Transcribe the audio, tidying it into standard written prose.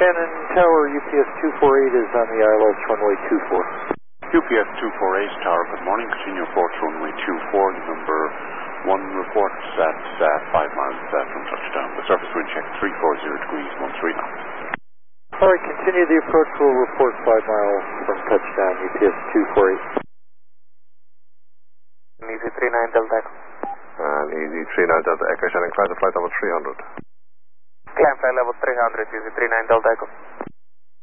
Shannon Tower, UPS 248 is on the ILS runway 24. UPS 248 Tower, good morning. Continue approach runway 24, number 1 reports at 5 miles from touchdown. The surface wind check 340 degrees, 13 knots. All right, continue the approach. We'll report 5 miles from touchdown, UPS 248. Easy 39 Delta Echo. Easy 39 Delta Echo, Shannon, climb to flight level 300. Climb flight level 300, Easy 39 Delta Echo.